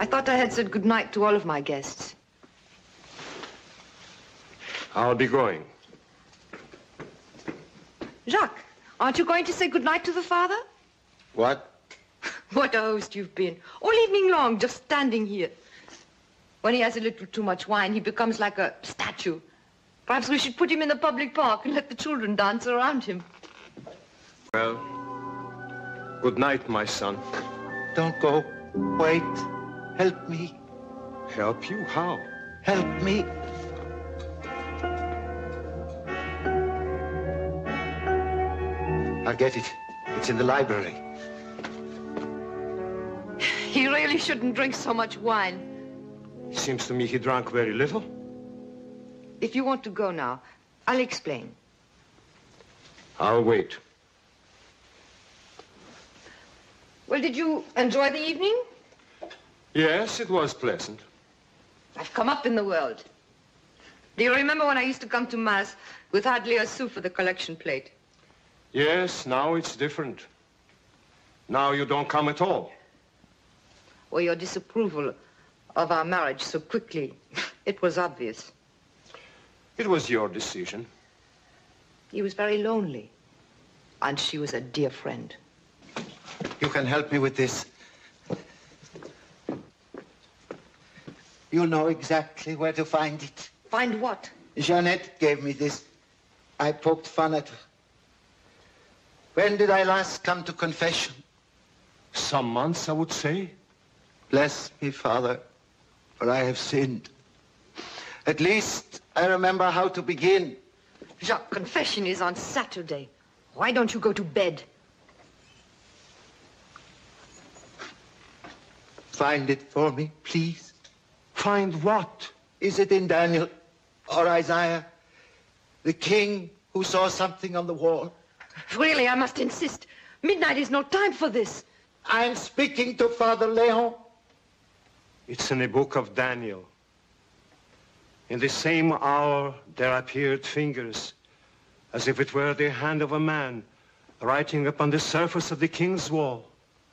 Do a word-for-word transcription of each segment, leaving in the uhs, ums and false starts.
I thought I had said good night to all of my guests. I'll be going. Jacques, aren't you going to say good night to the father? What? What a host you've been. All evening long, just standing here. When he has a little too much wine, he becomes like a statue. Perhaps we should put him in the public park and let the children dance around him. Well, good night, my son. Don't go. Wait. Help me. Help you? How? Help me. I'll get it. It's in the library. He really shouldn't drink so much wine. It seems to me he drank very little. If you want to go now, I'll explain. I'll wait. Well, did you enjoy the evening? Yes, it was pleasant. I've come up in the world. Do you remember when I used to come to Mass with hardly a sou for the collection plate? Yes, now it's different. Now you don't come at all. Or your disapproval of our marriage so quickly. It was obvious. It was your decision. He was very lonely. And she was a dear friend. You can help me with this. You know exactly where to find it. Find what? Jeanette gave me this. I poked fun at her. When did I last come to confession? Some months, I would say. Bless me, Father, for I have sinned. At least I remember how to begin. Jacques, confession is on Saturday. Why don't you go to bed? Find it for me, please. Find what? Is it in Daniel or Isaiah? The king who saw something on the wall? Really, I must insist. Midnight is no time for this. I'm speaking to Father Leon. It's in the book of Daniel. In the same hour, there appeared fingers, as if it were the hand of a man, writing upon the surface of the king's wall.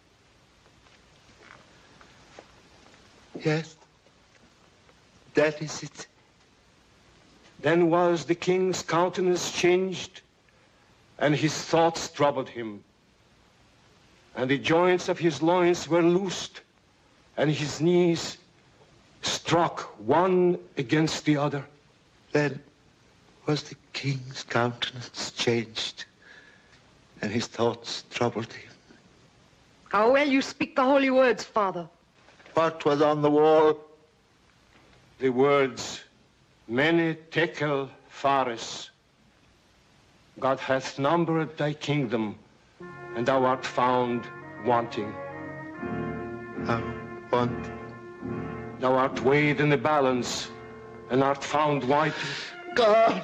Yes, that is it. Then was the king's countenance changed, and his thoughts troubled him. And the joints of his loins were loosed, and his knees struck one against the other. Then was the king's countenance changed, and his thoughts troubled him. How well you speak the holy words, Father. What was on the wall? The words, Mene tekel phares. God hath numbered thy kingdom, and thou art found wanting. How wanting? Thou art weighed in the balance, and art found white. God!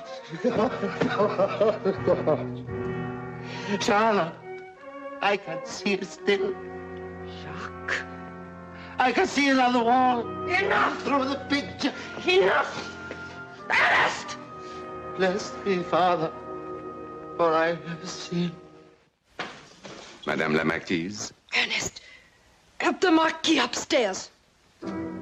Charlotte, I can see it still. Jacques. I can see it on the wall. Enough! Through the picture. Enough! Ernest! Bless me, Father, for I have sinned. Madame la Marquise. Ernest, help the Marquis upstairs.